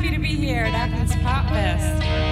happy to be here at Athens Pop Fest.